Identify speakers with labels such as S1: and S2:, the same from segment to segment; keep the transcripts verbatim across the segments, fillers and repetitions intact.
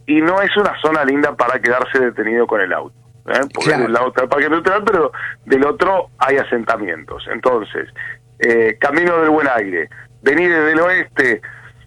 S1: y no es una zona linda para quedarse detenido con el auto, ¿eh? Porque
S2: Claro.
S1: del lado está el Parque Natural, pero del otro hay asentamientos. Entonces, eh, Camino del Buen Aire, venís desde el oeste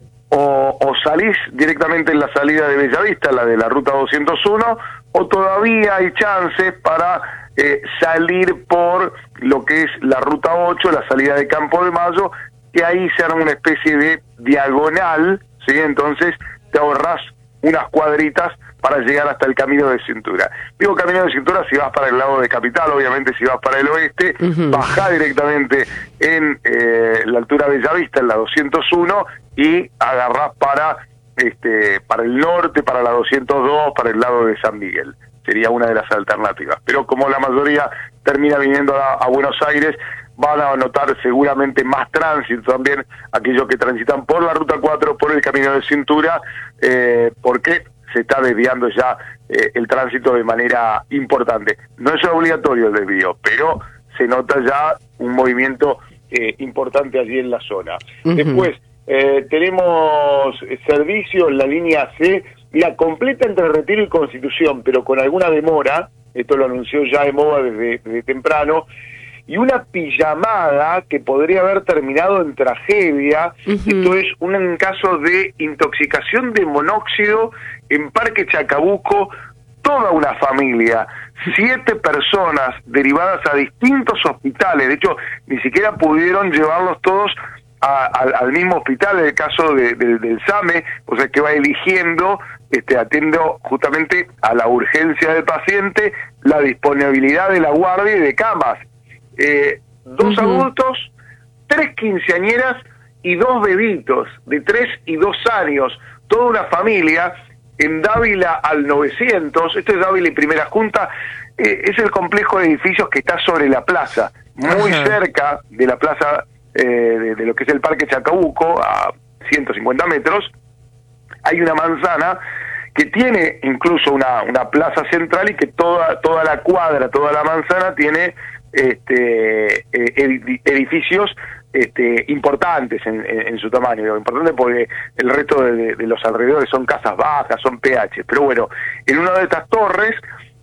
S1: o, o salís directamente en la salida de Bellavista, la de la ruta doscientos uno, o todavía hay chances para eh, salir por lo que es la ruta ocho, la salida de Campo de Mayo, que ahí se arma una especie de diagonal, ¿sí? Entonces te ahorrás unas cuadritas para llegar hasta el Camino de Cintura. Digo Camino de Cintura si vas para el lado de Capital, obviamente si vas para el oeste, uh-huh. bajá directamente en eh, la altura de Bellavista, en la doscientos uno, y agarrás para este para el norte, para la doscientos dos, para el lado de San Miguel. Sería una de las alternativas. Pero como la mayoría termina viniendo a, a Buenos Aires, van a notar seguramente más tránsito también aquellos que transitan por la ruta cuatro, por el Camino de Cintura, eh, porque se está desviando ya eh, el tránsito de manera importante. No es obligatorio el desvío, pero se nota ya un movimiento eh, importante allí en la zona. Uh-huh. Después, eh, tenemos servicio en la línea C, la completa entre Retiro y Constitución, pero con alguna demora. Esto lo anunció ya EMOVA desde, desde temprano, y una pijamada que podría haber terminado en tragedia. Uh-huh. Esto es un caso de intoxicación de monóxido en Parque Chacabuco, toda una familia, siete personas derivadas a distintos hospitales, de hecho ni siquiera pudieron llevarlos todos a, a, al mismo hospital, en el caso de, de, del SAME, o sea que va eligiendo, este, atiendo justamente a la urgencia del paciente, la disponibilidad de la guardia y de camas. Eh, dos uh-huh. adultos, tres quinceañeras y dos bebitos de tres y dos años, toda una familia en Dávila al novecientos. Esto es Dávila y Primera Junta, eh, es el complejo de edificios que está sobre la plaza, muy uh-huh. cerca de la plaza, eh, de, de lo que es el Parque Chacabuco, a ciento cincuenta metros. Hay una manzana que tiene incluso una, una plaza central, y que toda, toda la cuadra, toda la manzana tiene este edificios este, importantes en, en, en su tamaño. Digo, importante porque el resto de, de, de los alrededores son casas bajas, son P H. Pero bueno, en una de estas torres,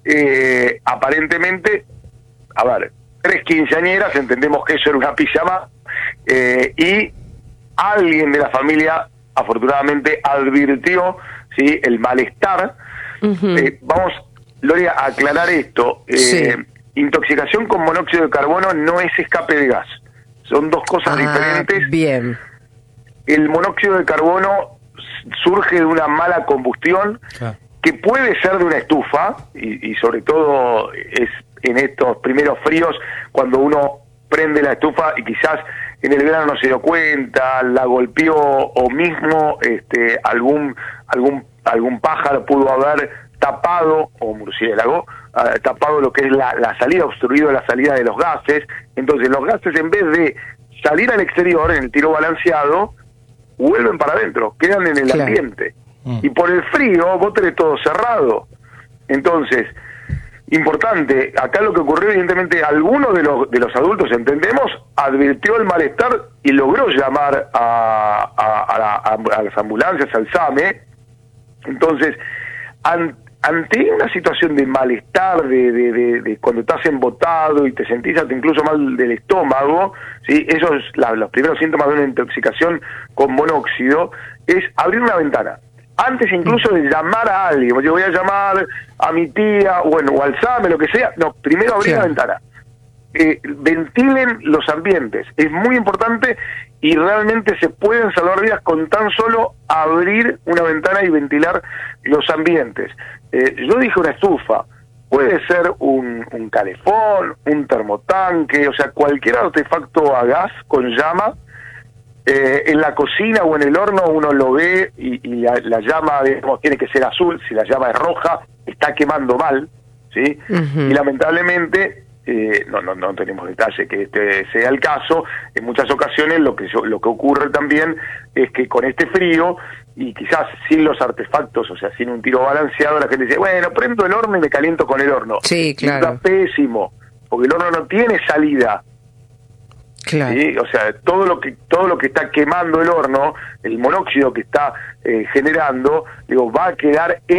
S1: eh, aparentemente, a ver, tres quinceañeras, entendemos que eso era una pijama, eh, y alguien de la familia, afortunadamente, advirtió, ¿sí?, el malestar. Uh-huh. Eh, vamos, Gloria, a aclarar esto. Eh, sí. Intoxicación con monóxido de carbono no es escape de gas. Son dos cosas ah, diferentes.
S2: Bien.
S1: El monóxido de carbono surge de una mala combustión, ah. que puede ser de una estufa, y, y sobre todo es en estos primeros fríos, cuando uno prende la estufa y quizás en el verano no se dio cuenta, la golpeó, o mismo este algún algún algún pájaro pudo haber tapado, o murciélago, uh, tapado lo que es la, la salida, obstruido la salida de los gases. Entonces los gases, en vez de salir al exterior en el tiro balanceado, vuelven para adentro, quedan en el claro. ambiente. Mm. Y por el frío vos tenés todo cerrado. Entonces, importante, acá lo que ocurrió, evidentemente, alguno de los de los adultos, entendemos, advirtió el malestar y logró llamar a, a, a, la, a, a las ambulancias, al SAME. Entonces, an, ante una situación de malestar, de, de, de, de cuando estás embotado y te sentís hasta incluso mal del estómago, ¿sí?, esos la, los primeros síntomas de una intoxicación con monóxido, es abrir una ventana. Antes incluso de llamar a alguien, yo voy a llamar a mi tía, bueno, o al SAME, lo que sea, no, primero abrir sí. la ventana. Eh, ventilen los ambientes, es muy importante, y realmente se pueden salvar vidas con tan solo abrir una ventana y ventilar los ambientes. Eh, yo dije una estufa, puede ser un, un calefón, un termotanque, o sea, cualquier artefacto a gas con llama. Eh, en la cocina o en el horno uno lo ve y, y la, la llama, digamos, tiene que ser azul. Si la llama es roja, está quemando mal, ¿sí? Uh-huh. Y lamentablemente eh, no, no no tenemos detalle que este sea el caso. En muchas ocasiones lo que yo, lo que ocurre también es que con este frío, y quizás sin los artefactos, o sea, sin un tiro balanceado, la gente dice, bueno, prendo el horno y me caliento con el horno.
S2: Sí, claro.
S1: Está pésimo, porque el horno no tiene salida.
S2: Claro.
S1: ¿Sí? O sea, todo lo que todo lo que está quemando el horno, el monóxido que está eh, generando, digo, va a quedar en